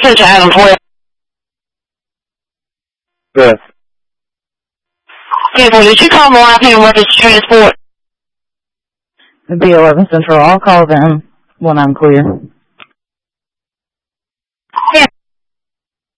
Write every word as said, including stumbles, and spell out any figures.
sent to Adam Boyle. Yes. People, did you call Milwaukee Emergency Transport? It'd be eleven Central. I'll call them when I'm clear.